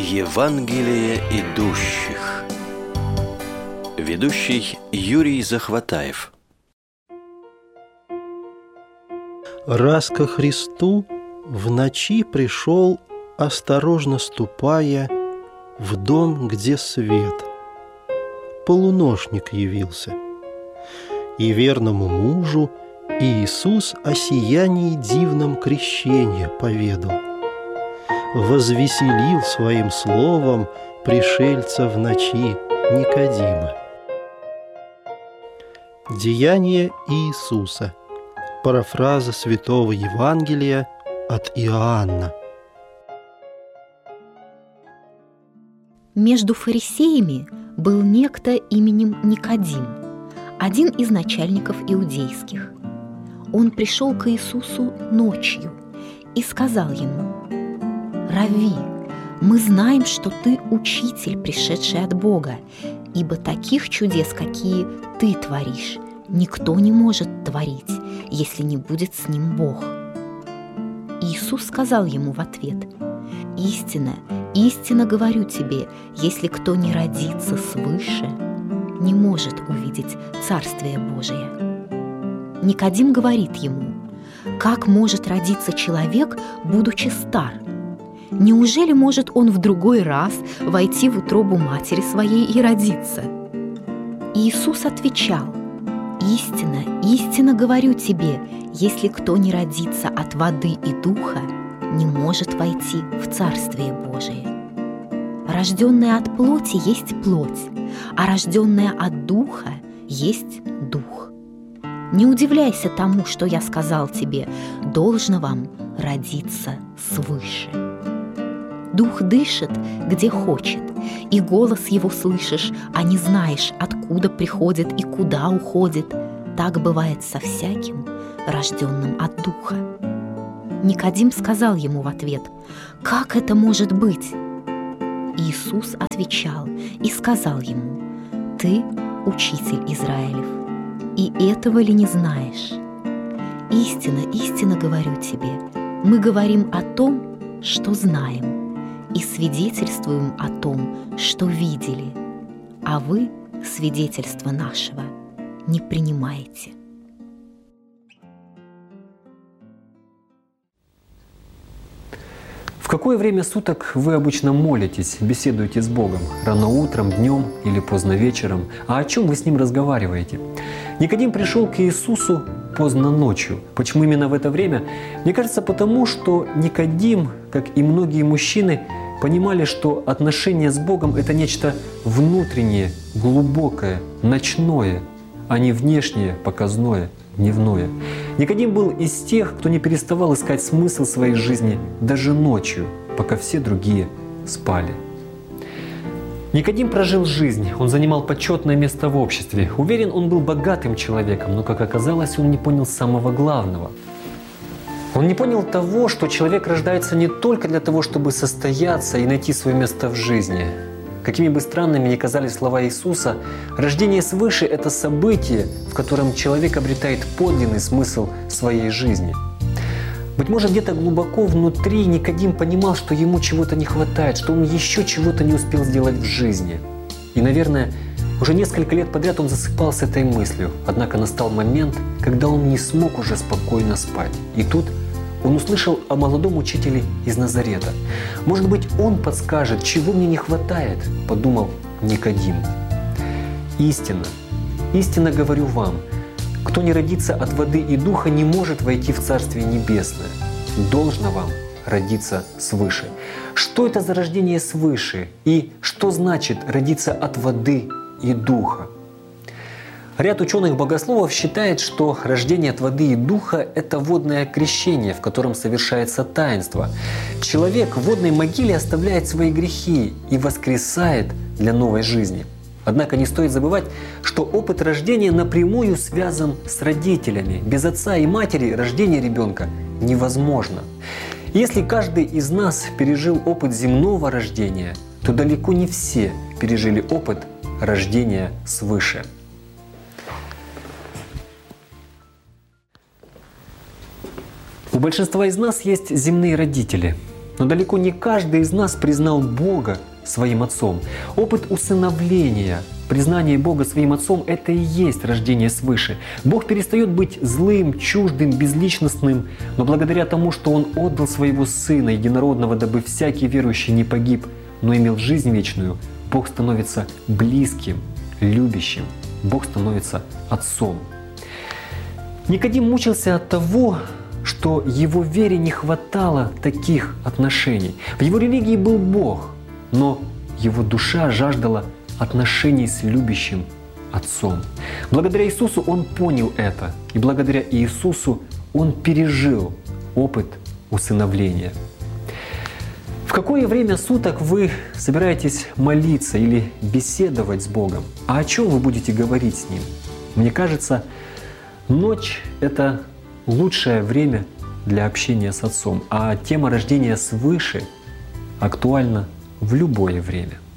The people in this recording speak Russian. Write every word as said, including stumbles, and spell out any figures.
Евангелие идущих. Ведущий Юрий Захватаев. Раз ко Христу в ночи пришел, осторожно ступая, в дом, где свет. Полуношник явился, и верному мужу Иисус о сиянии дивном крещения поведал. Возвеселил своим словом пришельца в ночи Никодима. Деяние Иисуса. Парафраза Святого Евангелия от Иоанна. Между фарисеями был некто именем Никодим, один из начальников иудейских. Он пришел к Иисусу ночью и сказал ему: «Равви, мы знаем, что ты учитель, пришедший от Бога, ибо таких чудес, какие ты творишь, никто не может творить, если не будет с ним Бог». Иисус сказал ему в ответ: «Истинно, истинно говорю тебе, если кто не родится свыше, не может увидеть Царствие Божие». Никодим говорит ему: «Как может родиться человек, будучи стар? Неужели может он в другой раз войти в утробу матери своей и родиться?» Иисус отвечал: «Истинно, истинно говорю тебе, если кто не родится от воды и духа, не может войти в Царствие Божие. Рожденное от плоти есть плоть, а рожденное от духа есть дух. Не удивляйся тому, что я сказал тебе: должно вам родиться свыше. Дух дышит, где хочет, и голос его слышишь, а не знаешь, откуда приходит и куда уходит. Так бывает со всяким, рожденным от духа». Никодим сказал ему в ответ: «Как это может быть?» Иисус отвечал и сказал ему: «Ты учитель Израилев, и этого ли не знаешь? Истинно, истинно говорю тебе, мы говорим о том, что знаем, и свидетельствуем о том, что видели, а вы свидетельства нашего не принимаете». В какое время суток вы обычно молитесь, беседуете с Богом? Рано утром, днем или поздно вечером? А о чем вы с Ним разговариваете? Никодим пришел к Иисусу поздно ночью. Почему именно в это время? Мне кажется, потому что Никодим, как и многие мужчины, понимали, что отношения с Богом — это нечто внутреннее, глубокое, ночное, а не внешнее, показное, дневное. Никодим был из тех, кто не переставал искать смысл своей жизни даже ночью, пока все другие спали. Никодим прожил жизнь, он занимал почетное место в обществе. Уверен, он был богатым человеком, но, как оказалось, он не понял самого главного. Он не понял того, что человек рождается не только для того, чтобы состояться и найти свое место в жизни. Какими бы странными ни казались слова Иисуса, рождение свыше — это событие, в котором человек обретает подлинный смысл своей жизни. Быть может, где-то глубоко внутри Никодим понимал, что ему чего-то не хватает, что он еще чего-то не успел сделать в жизни. И, наверное, уже несколько лет подряд он засыпал с этой мыслью. Однако настал момент, когда он не смог уже спокойно спать. И тут он услышал о молодом учителе из Назарета. «Может быть, он подскажет, чего мне не хватает», — подумал Никодим. «Истинно, истинно говорю вам, кто не родится от воды и духа, не может войти в Царствие Небесное. Должно вам родиться свыше». Что это за рождение свыше? И что значит родиться от воды и духа? Ряд ученых-богословов считает, что рождение от воды и духа – это водное крещение, в котором совершается таинство. Человек в водной могиле оставляет свои грехи и воскресает для новой жизни. Однако не стоит забывать, что опыт рождения напрямую связан с родителями. Без отца и матери рождение ребенка невозможно. Если каждый из нас пережил опыт земного рождения, то далеко не все пережили опыт рождения свыше. У большинства из нас есть земные родители. Но далеко не каждый из нас признал Бога своим Отцом. Опыт усыновления, признание Бога своим Отцом — это и есть рождение свыше. Бог перестает быть злым, чуждым, безличностным, но благодаря тому, что Он отдал Своего Сына Единородного, дабы всякий верующий не погиб, но имел жизнь вечную, Бог становится близким, любящим. Бог становится Отцом. Никодим мучился от того, что его вере не хватало таких отношений. В его религии был Бог, но его душа жаждала отношений с любящим Отцом. Благодаря Иисусу он понял это, и благодаря Иисусу он пережил опыт усыновления. В какое время суток вы собираетесь молиться или беседовать с Богом? А о чем вы будете говорить с Ним? Мне кажется, ночь — это лучшее время для общения с Отцом, а тема рождения свыше актуальна в любое время.